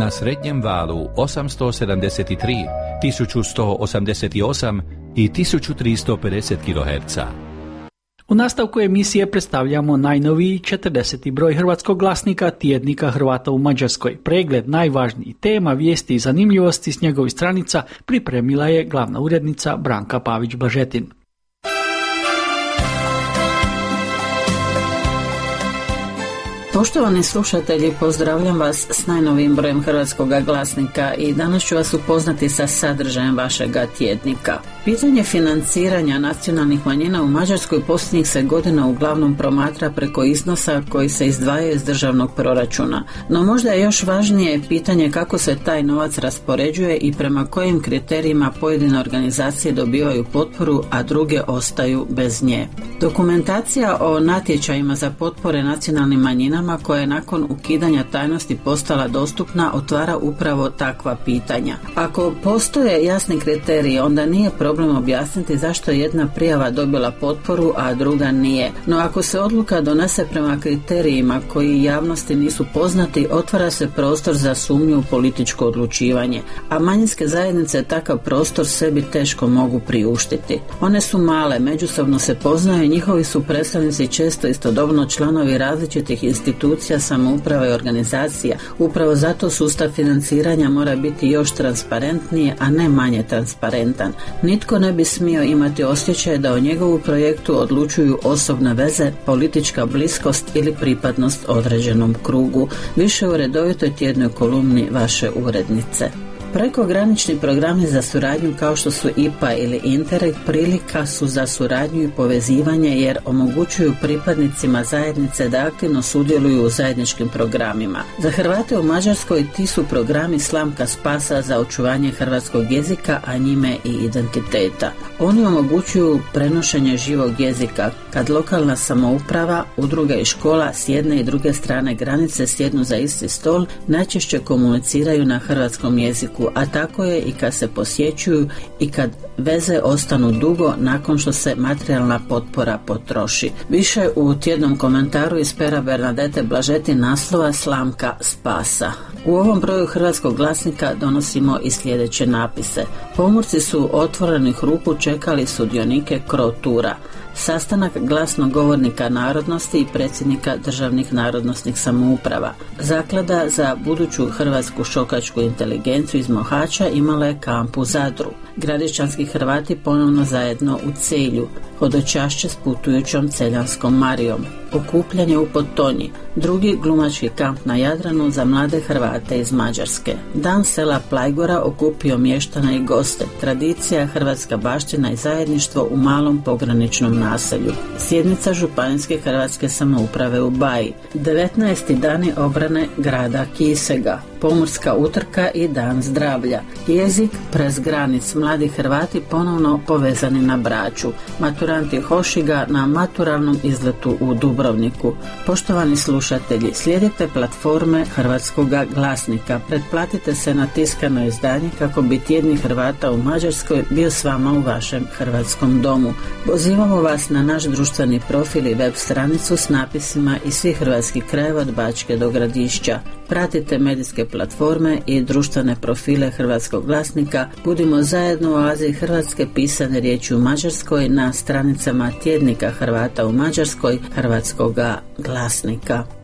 na srednjem valu 873, 1188 i 1350 kHz. U nastavku emisije predstavljamo najnoviji 40. broj hrvatskog glasnika tjednika Hrvata u Mađarskoj. Pregled najvažnijih tema, vijesti i zanimljivosti s njegovih stranica pripremila je glavna urednica Branka Pavić-Blažetin. Poštovani slušatelji, pozdravljam vas s najnovijim brojem hrvatskog glasnika i danas ću vas upoznati sa sadržajem vašega tjednika. Pitanje financiranja nacionalnih manjina u Mađarskoj posljednjih se godina uglavnom promatra preko iznosa koji se izdvajaju iz državnog proračuna. No možda je još važnije pitanje kako se taj novac raspoređuje i prema kojim kriterijima pojedine organizacije dobivaju potporu, a druge ostaju bez nje. Dokumentacija o natječajima za potpore nacionalnim manjinama koja je nakon ukidanja tajnosti postala dostupna otvara upravo takva pitanja. Ako postoje jasni kriteriji, onda nije problem objasniti zašto je jedna prijava dobila potporu, a druga nije. No ako se odluka donese prema kriterijima koji javnosti nisu poznati, otvara se prostor za sumnju u političko odlučivanje, a manjinske zajednice takav prostor sebi teško mogu priuštiti. One su male, međusobno se poznaju i njihovi su predstavnici često istodobno članovi različitih institucija, samouprave i organizacija. Upravo zato sustav financiranja mora biti još transparentniji, a ne manje transparentan. Nitko ne bi smio imati osjećaj da o njegovu projektu odlučuju osobne veze, politička bliskost ili pripadnost određenom krugu. Više u redovitoj tjednoj kolumni vaše urednice. Prekogranični programi za suradnju kao što su IPA ili Interreg prilika su za suradnju i povezivanje jer omogućuju pripadnicima zajednice da aktivno sudjeluju u zajedničkim programima. Za Hrvate u Mađarskoj ti su programi slamka spasa za očuvanje hrvatskog jezika, a njime i identiteta. Oni omogućuju prenošenje živog jezika kad lokalna samouprava, udruga i škola s jedne i druge strane granice sjednu za isti stol, najčešće komuniciraju na hrvatskom jeziku, a tako je i kad se posjećuju i kad veze ostanu dugo nakon što se materijalna potpora potroši. Više u tjednom komentaru iz pera Bernadete Blažetin naslova Slamka spasa. U ovom broju hrvatskog glasnika donosimo i sljedeće napise. Pomorci su otvorenih ruku čekali sudionike Cro Toura. Sastanak glasnogovornika narodnosti i predsjednika državnih narodnosnih samouprava. Zaklada za buduću hrvatsku šokačku inteligenciju iz Mohača imala je kamp u Zadru. Gradišćanski Hrvati ponovno zajedno u Celju. Hodočašće s putujućom celjanskom Marijom. Okupljanje u Potonji. Drugi glumački kamp na Jadranu za mlade Hrvate iz Mađarske. Dan sela Plajgora okupio mještane i goste. Tradicija, hrvatska baština i zajedništvo u malom pograničnom naselju. Sjednica županijske hrvatske samouprave u Baji. 19. dani obrane grada Kisega. Pomorska utrka i dan zdravlja. Jezik prez granic. Mladi Hrvati ponovno povezani na Braču. Maturanti Hošiga na maturalnom izletu u Dubrovniku. Poštovani slušatelji, slijedite platforme Hrvatskog glasnika. Pretplatite se na tiskano izdanje kako bi tjedni Hrvata u Mađarskoj bio s vama u vašem hrvatskom domu. Pozivamo vas na naš društveni profil i web stranicu s napisima iz svih hrvatskih krajeva od Bačke do Gradišća. Pratite medijske platforme i društvene profile Hrvatskog glasnika. Budimo zajedno u oazi hrvatske pisane riječi u Mađarskoj na stranicama tjednika Hrvata u Mađarskoj Hrvatskoga glasnika.